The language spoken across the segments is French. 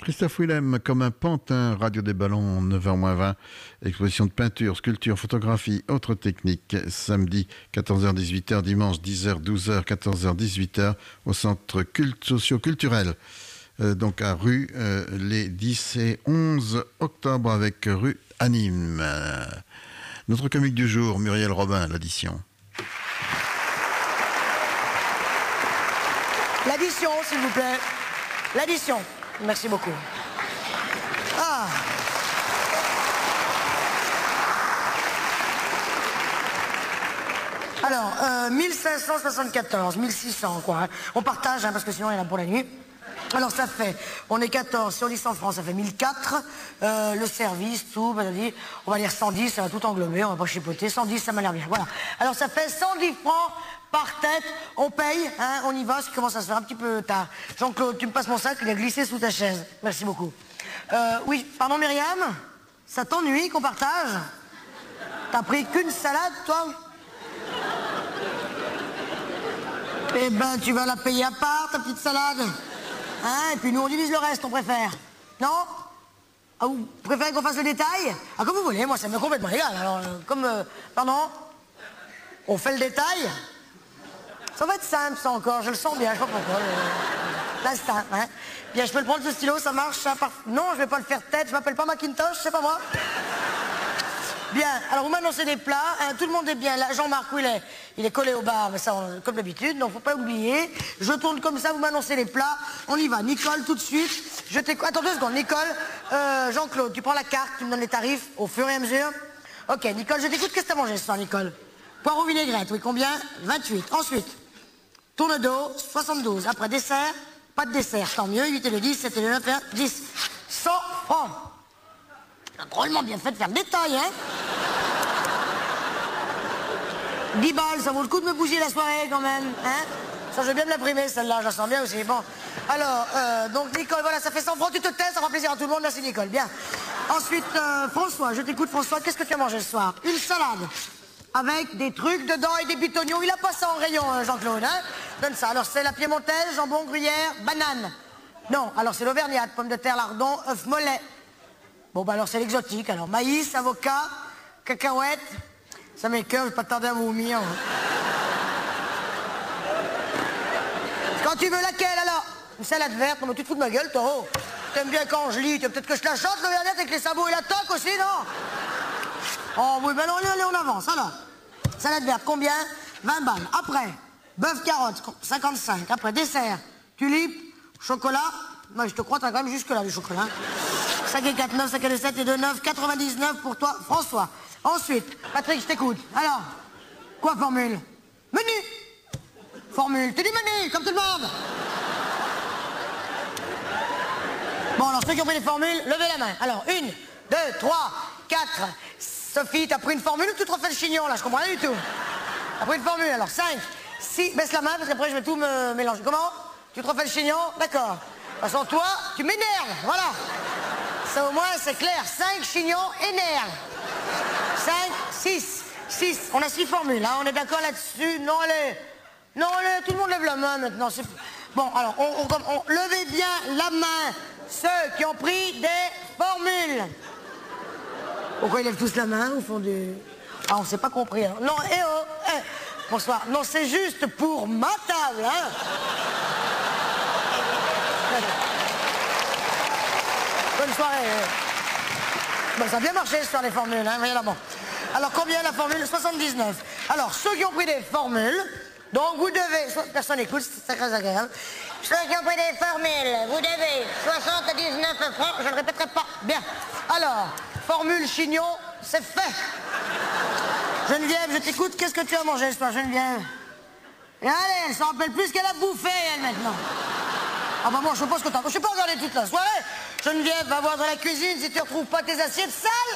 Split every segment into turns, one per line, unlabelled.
Christophe Willem, comme un pantin, radio des ballons, 9h-20, exposition de peinture, sculpture, photographie, autres techniques, samedi 14h-18h, dimanche 10h-12h, 14h-18h, au centre socio-culturel, donc à rue les 10 et 11 octobre avec rue à Nîmes. Notre comique du jour, Muriel Robin, l'addition.
L'addition, s'il vous plaît. L'addition. Merci beaucoup. Ah. Alors, 1574, 1600, quoi. Hein. On partage, hein, parce que sinon, il y en a pour la nuit. Alors, ça fait, on est 14, si on dit 100 francs, ça fait 1004. Le service, tout, on va dire 110, ça va tout englober, on va pas chipoter. 110, ça m'a l'air bien. Voilà. Alors, ça fait 110 francs par tête. On paye, hein, on y va, ça commence à se faire un petit peu tard. Jean-Claude, tu me passes mon sac, il a glissé sous ta chaise. Merci beaucoup. Oui, pardon, Myriam? Ça t'ennuie qu'on partage? T'as pris qu'une salade, toi? Eh ben, tu vas la payer à part, ta petite salade. Hein, et puis nous, on divise le reste, on préfère. Non? Ah, vous préférez qu'on fasse le détail? Ah, comme vous voulez, moi, ça m'est complètement égal. Alors, pardon? On fait le détail? Ça va être simple, ça, encore. Je le sens bien, je sais pas pourquoi. L'instinct, hein? Bien, je peux le prendre, ce stylo, ça marche, ça part... Non, je vais pas le faire tête, je m'appelle pas Macintosh, c'est pas moi. Bien, alors vous m'annoncez des plats, hein, tout le monde est bien là. Jean-Marc, où il est collé au bar, mais ça, comme d'habitude, donc faut pas oublier. Je tourne comme ça, vous m'annoncez les plats, on y va. Nicole, tout de suite, je t'écoute. Attends 2 secondes, Nicole, Jean-Claude, tu prends la carte, tu me donnes les tarifs au fur et à mesure. Ok, Nicole, je t'écoute, qu'est-ce que t'as mangé ce soir, Nicole? Poireau vinaigrette, oui, combien? 28. Ensuite, tourne d'eau, 72. Après, dessert, pas de dessert, tant mieux, 8 et le 10, 7 et le 9, 10. 100 francs. T'as drôlement bien fait de faire le détail, hein? 10 balles, ça vaut le coup de me bouger la soirée quand même, hein? Ça, je vais bien me l'imprimer, celle-là, je la sens bien aussi. Bon, alors, donc Nicole, voilà, ça fait 100 francs, tu te tais, ça fera plaisir à tout le monde, merci Nicole, bien. Ensuite, François, je t'écoute François, qu'est-ce que tu as mangé ce soir? Une salade, avec des trucs dedans et des bitognons, il a pas ça en rayon, Jean-Claude, hein? Donne ça, alors c'est la piémontaise, jambon, gruyère, banane. Non, alors c'est l'auvergnate, pommes de terre, lardon, œuf mollet. Bon, bah alors c'est l'exotique, alors maïs, avocat, cacahuètes. Ça m'écoeure, je vais pas tarder à vomir. Quand tu veux laquelle alors? Une salade verte, non mais tu te fous de ma gueule, toi. Oh. T'aimes bien quand je lis, tu veux peut-être que je la chante, l'auvergnate avec les sabots et la toque aussi, non? Oh oui, ben non, allez, on avance, alors. Salade verte, combien? 20 balles. Après, bœuf carotte, 55. Après, dessert, tulipe, chocolat. Moi, je te crois, t'as quand même jusque-là, le chocolat. 5 et 4, 9, 5 et 7 et 2, 9, 99 pour toi, François. Ensuite, Patrick, je t'écoute. Alors, quoi formule? Menu. Formule. Tu dis menu, comme tout le monde. Bon, alors, ceux qui ont pris les formules, levez la main. Alors, 1, 2, 3, 4. Sophie, t'as pris une formule ou tu te refais le chignon, là? Je comprends rien du tout. T'as pris une formule, alors, 5, 6. Baisse la main, parce qu'après, je vais tout me mélanger. Comment? Tu te refais le chignon? D'accord. De toute façon, toi, tu m'énerves. Voilà. Ça, au moins, c'est clair. 5 chignons énerves. 5, 6. 6. On a 6 formules, hein. On est d'accord là-dessus? Non, allez. Non, allez, tout le monde lève la main maintenant. Bon, alors, levez bien la main, ceux qui ont pris des formules. Pourquoi ils lèvent tous la main au fond du... Ah, on s'est pas compris, hein. Non, bonsoir. Non, c'est juste pour ma table, hein. Bonne soirée. Bon, ça a bien marché ce soir les formules, hein, voyez là, bon. Alors combien la formule? 79. Alors ceux qui ont pris des formules, donc vous devez... Personne n'écoute, c'est très agréable. Ceux qui ont pris des formules, vous devez 79 francs, je ne répéterai pas. Bien. Alors, formule chignon, c'est fait. Geneviève, je t'écoute, qu'est-ce que tu as mangé ce soir, Geneviève? Et allez, elle s'en rappelle plus qu'elle a bouffé, elle, maintenant. Ah bah moi je suppose que t'as... Je sais pas regarder toute la soirée. Geneviève, va voir dans la cuisine si tu retrouves pas tes assiettes sales.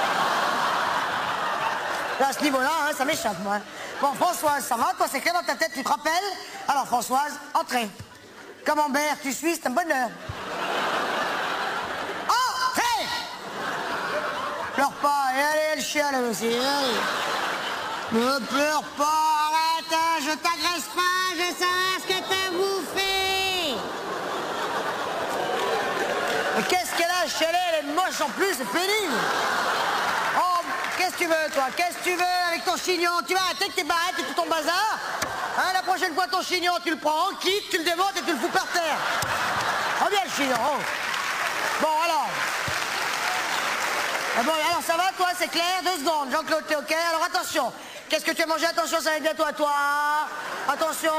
Là, à ce niveau-là, hein, ça m'échappe, moi. Bon, Françoise, ça va? Toi, c'est clair dans ta tête, tu te rappelles? Alors, Françoise, entrez. Camembert, tu suis, c'est un bonheur. Entrez! Pleure pas, et allez, elle chiale, elle aussi. Allez. Ne pleure pas, arrête, hein, je t'agresse pas, je sais ce que t'as bouffé. Mais qu'est-ce qu'elle a chez elle est moche en plus, c'est pénible. Oh, qu'est-ce que tu veux, toi? Qu'est-ce que tu veux avec ton chignon? Tu vas arrêter que tes barrettes et tout ton bazar? Hein, la prochaine fois, ton chignon, tu le prends en kit, tu le démontes et tu le fous par terre. Oh bien le chignon, oh. Bon, alors. Ah bon, alors ça va, toi, c'est clair? 2 secondes. Jean-Claude, t'es OK? Alors attention. Qu'est-ce que tu as mangé? Attention, ça va être bientôt à toi. Attention.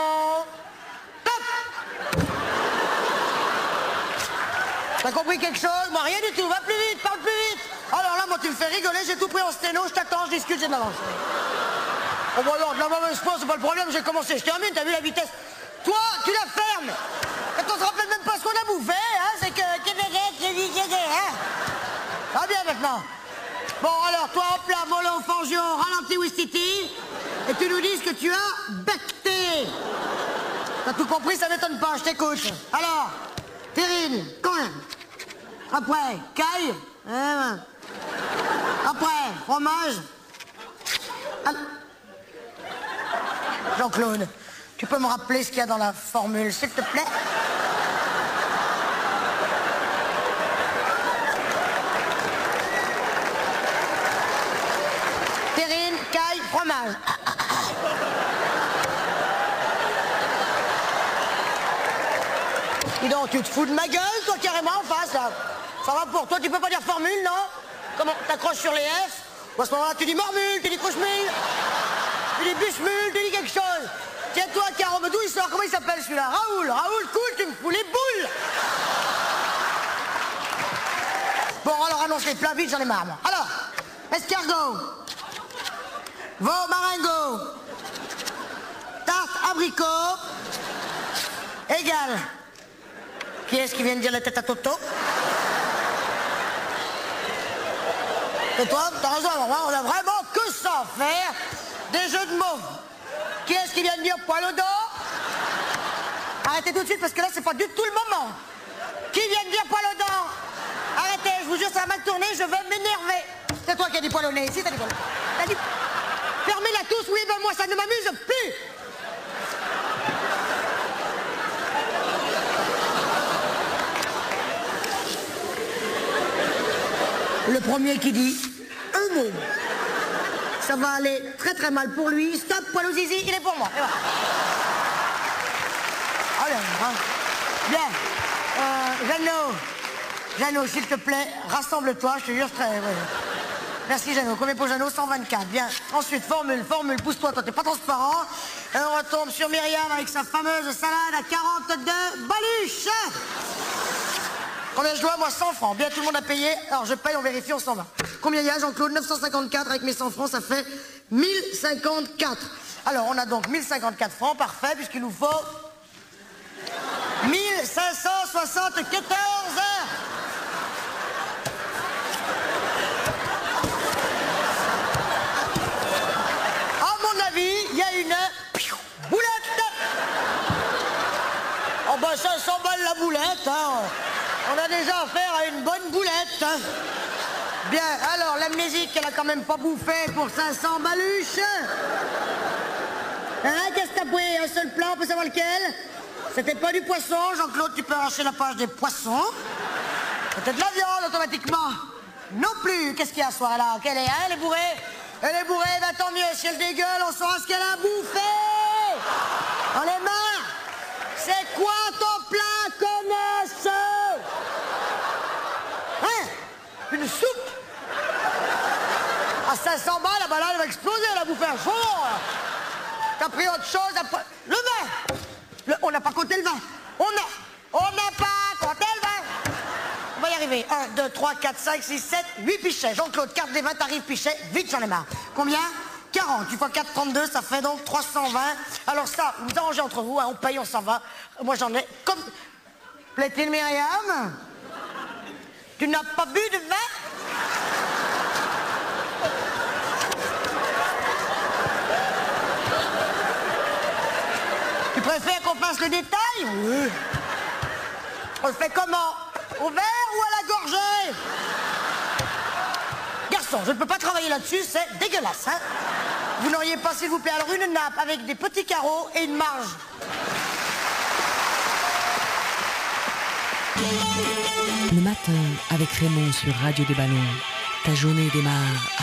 Top! T'as compris quelque chose? Moi, rien du tout. Va plus vite, parle plus vite. Alors là, moi, tu me fais rigoler. J'ai tout pris en sténo. Je t'attends, je discute, j'ai de l'avance. Oh, bah non, de la mauvaise foi, c'est pas le problème. J'ai commencé. Je termine, t'as vu la vitesse? Toi, tu la fermes. Quand on se rappelle même pas ce qu'on a bouffé, hein, c'est que... Hein? Va bien maintenant. Bon, alors, toi, hop là, mollo, fangio, ralenti, wistiti. Et tu nous dis ce que tu as becté. T'as tout compris, ça m'étonne pas, je t'écoute. Alors, terrine, quand même. Après, caille. Après, fromage. Jean-Claude, tu peux me rappeler ce qu'il y a dans la formule, s'il te plaît? Terrine, caille, fromage. Dis donc, tu te fous de ma gueule, toi, carrément, en face, là. Ça va pour toi, tu peux pas dire formule, non? Comment, t'accroches sur les F? Ou à ce moment-là, tu dis mormule, tu dis couche-mule, tu dis bûche-mule, tu dis quelque chose. Tiens-toi, Caro, mais d'où il sort? Comment il s'appelle, celui-là? Raoul, cool, tu me fous les boules. Bon, alors, annonce les plats vite, j'en ai marre, moi. Alors, escargot, veau marengo, tarte abricot, égal. Qui est-ce qui vient de dire la tête à Toto? Et toi, t'as raison, on a vraiment que ça à faire, des jeux de mots. Qui est-ce qui vient de dire poil au dos? Arrêtez tout de suite parce que là, c'est pas du tout le moment. Qui vient de dire poil au dos? Arrêtez, je vous jure, ça va mal tourner, je vais m'énerver. C'est toi qui as dit poil au nez, ici, t'as dit poil. T'as dit... Fermez-la tous, oui, ben moi, ça ne m'amuse plus. Le premier qui dit un mot. Ça va aller très très mal pour lui. Stop, poil au zizi, il est pour moi. Et voilà. Allez, hein. Bien. Jeannot, s'il te plaît, rassemble-toi, je te jure, très... Ouais. Merci Jeannot. Combien pour Jeannot? 124. Bien. Ensuite, formule, pousse-toi, toi t'es pas transparent. Et on retombe sur Myriam avec sa fameuse salade à 42 baluches. Combien je dois? Moi, 100 francs. Bien, tout le monde a payé. Alors, je paye, on vérifie, on s'en va. Combien il y a, Jean-Claude? 954. Avec mes 100 francs, ça fait 1054. Alors, on a donc 1054 francs. Parfait, puisqu'il nous faut 1574. À mon avis, il y a une boulette. Oh, ben, 500 balles la boulette, hein. On a déjà affaire à une bonne boulette. Bien, alors, l'amnésique, elle a quand même pas bouffé pour 500 baluches. Hein, qu'est-ce que t'as pris? Un seul plat, on peut savoir lequel? C'était pas du poisson, Jean-Claude, tu peux arracher la page des poissons. C'était de la viande, automatiquement. Non plus. Qu'est-ce qu'il y a ce soir-là? Elle est bourrée? Elle est bourrée, bah tant mieux. Si elle dégueule, on saura ce qu'elle a bouffé. On est marre. C'est quoi ton plat, connasse? Hein? Une soupe? À 500 balles, bah là, elle va exploser, elle a bouffé un four. T'as pris autre chose après... Le vin! On n'a pas compté le vin. On n'a pas compté le vin. On va y arriver. 1, 2, 3, 4, 5, 6, 7, 8 pichets. Jean-Claude, carte des vins, tarif pichet. Vite, j'en ai marre. Combien? 40. Tu fois 4, 32, ça fait donc 320. Alors ça, vous arrangez entre vous, hein, on paye, on s'en va. Moi, j'en ai comme... Plaît-il, Myriam? Tu n'as pas bu de vin? Tu préfères qu'on fasse le détail? Oui. On le fait comment? Au verre ou à la gorgée? Garçon, je ne peux pas travailler là-dessus, c'est dégueulasse, hein? Vous n'auriez pas, s'il vous plaît, alors une nappe avec des petits carreaux et une marge.
Le matin, avec Raymond sur Radio des Ballons, ta journée démarre